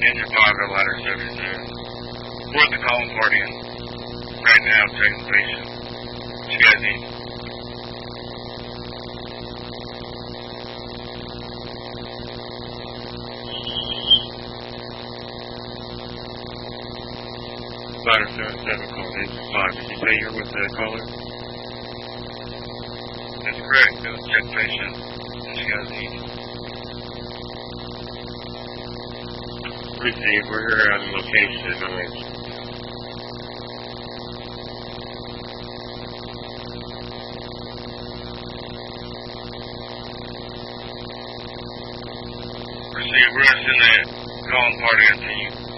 Engine 5 at ladder 72. We're at the calling party and right now taking the patient. What you guys need? Ladder 77 calling Engine 5. Did you say you're with the caller? That's correct. Go check patient. What you guys need? Receive. We're here at the location. Receive. We're going to send that calling party out to you.